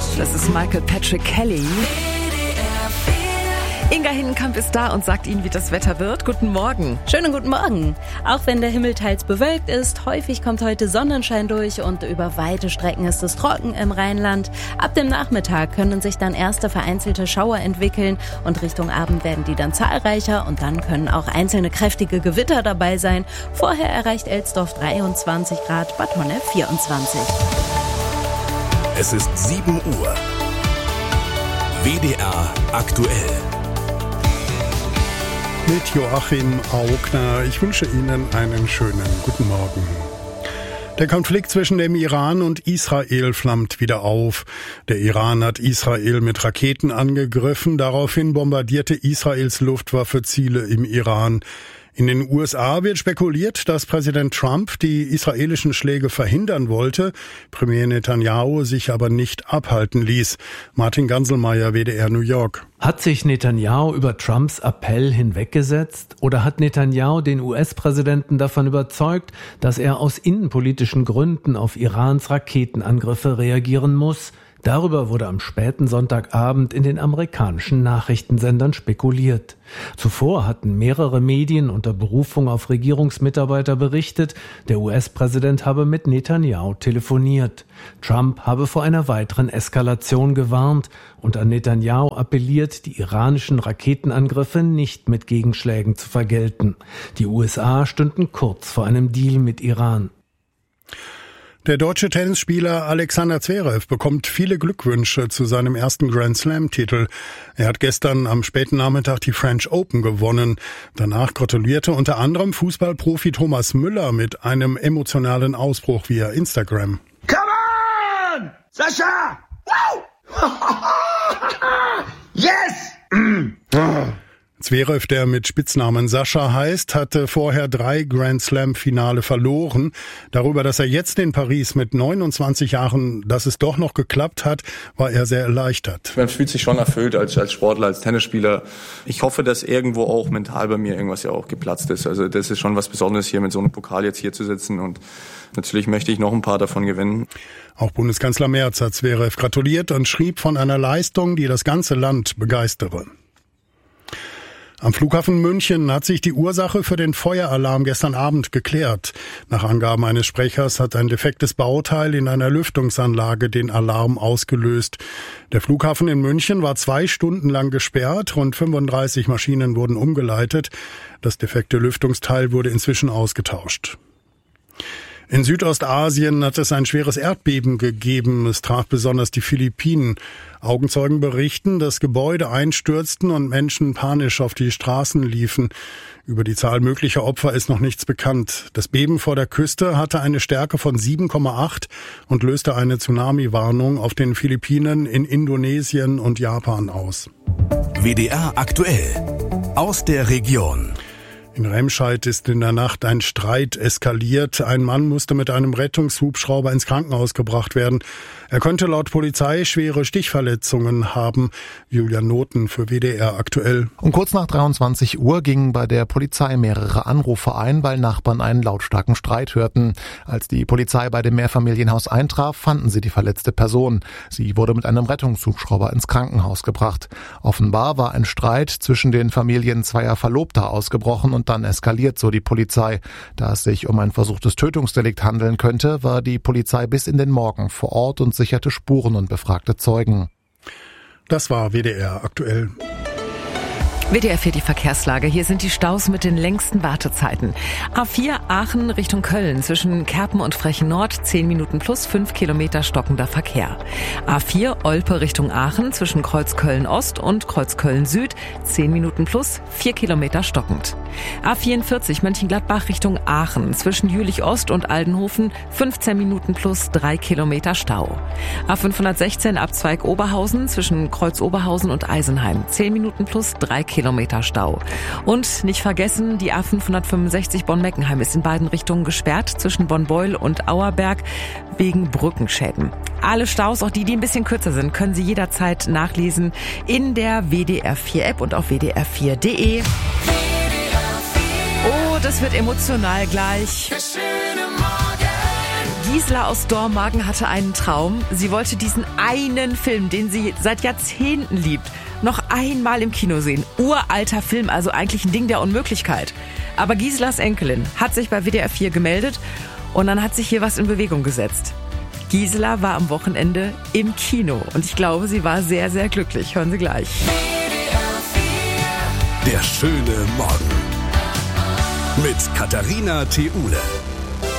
Das ist Michael Patrick Kelly. Inga Hinnenkamp ist da und sagt Ihnen, wie das Wetter wird. Guten Morgen. Schönen guten Morgen. Auch wenn der Himmel teils bewölkt ist, häufig kommt heute Sonnenschein durch und über weite Strecken ist es trocken im Rheinland. Ab dem Nachmittag können sich dann erste vereinzelte Schauer entwickeln und Richtung Abend werden die dann zahlreicher und dann können auch einzelne kräftige Gewitter dabei sein. Vorher erreicht Elsdorf 23 Grad, Bad Honnef 24. Es ist 7 Uhr. WDR aktuell. Mit Joachim Augner. Ich wünsche Ihnen einen schönen guten Morgen. Der Konflikt zwischen dem Iran und Israel flammt wieder auf. Der Iran hat Israel mit Raketen angegriffen. Daraufhin bombardierte Israels Luftwaffe Ziele im Iran. In den USA wird spekuliert, dass Präsident Trump die israelischen Schläge verhindern wollte, Premier Netanyahu sich aber nicht abhalten ließ. Martin Ganselmeier, WDR New York. Hat sich Netanyahu über Trumps Appell hinweggesetzt oder hat Netanyahu den US-Präsidenten davon überzeugt, dass er aus innenpolitischen Gründen auf Irans Raketenangriffe reagieren muss? Darüber wurde am späten Sonntagabend in den amerikanischen Nachrichtensendern spekuliert. Zuvor hatten mehrere Medien unter Berufung auf Regierungsmitarbeiter berichtet, der US-Präsident habe mit Netanyahu telefoniert. Trump habe vor einer weiteren Eskalation gewarnt und an Netanyahu appelliert, die iranischen Raketenangriffe nicht mit Gegenschlägen zu vergelten. Die USA stünden kurz vor einem Deal mit Iran. Der deutsche Tennisspieler Alexander Zverev bekommt viele Glückwünsche zu seinem ersten Grand-Slam-Titel. Er hat gestern am späten Nachmittag die French Open gewonnen. Danach gratulierte unter anderem Fußballprofi Thomas Müller mit einem emotionalen Ausbruch via Instagram. Come on! Sascha! Wow! Yes! Zverev, der mit Spitznamen Sascha heißt, hatte vorher 3 Grand-Slam-Finale verloren. Darüber, dass er jetzt in Paris mit 29 Jahren, dass es doch noch geklappt hat, war er sehr erleichtert. Man fühlt sich schon erfüllt als Sportler, als Tennisspieler. Ich hoffe, dass irgendwo auch mental bei mir irgendwas ja auch geplatzt ist. Also das ist schon was Besonderes, hier mit so einem Pokal jetzt hier zu sitzen und natürlich möchte ich noch ein paar davon gewinnen. Auch Bundeskanzler Merz hat Zverev gratuliert und schrieb von einer Leistung, die das ganze Land begeistere. Am Flughafen München hat sich die Ursache für den Feueralarm gestern Abend geklärt. Nach Angaben eines Sprechers hat ein defektes Bauteil in einer Lüftungsanlage den Alarm ausgelöst. Der Flughafen in München war 2 Stunden lang gesperrt, rund 35 Maschinen wurden umgeleitet. Das defekte Lüftungsteil wurde inzwischen ausgetauscht. In Südostasien hat es ein schweres Erdbeben gegeben. Es traf besonders die Philippinen. Augenzeugen berichten, dass Gebäude einstürzten und Menschen panisch auf die Straßen liefen. Über die Zahl möglicher Opfer ist noch nichts bekannt. Das Beben vor der Küste hatte eine Stärke von 7,8 und löste eine Tsunami-Warnung auf den Philippinen, in Indonesien und Japan aus. WDR aktuell. Aus der Region. In Remscheid ist in der Nacht ein Streit eskaliert. Ein Mann musste mit einem Rettungshubschrauber ins Krankenhaus gebracht werden. Er könnte laut Polizei schwere Stichverletzungen haben. Julian Noten für WDR aktuell. Um kurz nach 23 Uhr gingen bei der Polizei mehrere Anrufe ein, weil Nachbarn einen lautstarken Streit hörten. Als die Polizei bei dem Mehrfamilienhaus eintraf, fanden sie die verletzte Person. Sie wurde mit einem Rettungshubschrauber ins Krankenhaus gebracht. Offenbar war ein Streit zwischen den Familien zweier Verlobter ausgebrochen und dann eskaliert, so die Polizei. Da es sich um ein versuchtes Tötungsdelikt handeln könnte, war die Polizei bis in den Morgen vor Ort und sicherte Spuren und befragte Zeugen. Das war WDR aktuell. WDR 4 die Verkehrslage. Hier sind die Staus mit den längsten Wartezeiten. A4 Aachen Richtung Köln zwischen Kerpen und Frechen Nord 10 Minuten plus 5 Kilometer stockender Verkehr. A4 Olpe Richtung Aachen zwischen Kreuz Köln Ost und Kreuz Köln Süd 10 Minuten plus 4 Kilometer stockend. A44 Mönchengladbach Richtung Aachen zwischen Jülich Ost und Aldenhofen 15 Minuten plus 3 Kilometer Stau. A516 Abzweig Oberhausen zwischen Kreuz Oberhausen und Eisenheim 10 Minuten plus 3 Kilometer Stau. Und nicht vergessen, die A565 Bonn-Meckenheim ist in beiden Richtungen gesperrt zwischen Bonn-Beul und Auerberg wegen Brückenschäden. Alle Staus, auch die ein bisschen kürzer sind, können Sie jederzeit nachlesen in der WDR 4 App und auf wdr4.de. Oh, das wird emotional gleich. Gisela aus Dormagen hatte einen Traum. Sie wollte diesen einen Film, den sie seit Jahrzehnten liebt, noch einmal im Kino sehen. Uralter Film, also eigentlich ein Ding der Unmöglichkeit. Aber Giselas Enkelin hat sich bei WDR 4 gemeldet und dann hat sich hier was in Bewegung gesetzt. Gisela war am Wochenende im Kino und ich glaube, sie war sehr, sehr glücklich. Hören Sie gleich. Der schöne Morgen mit Katharina Theule.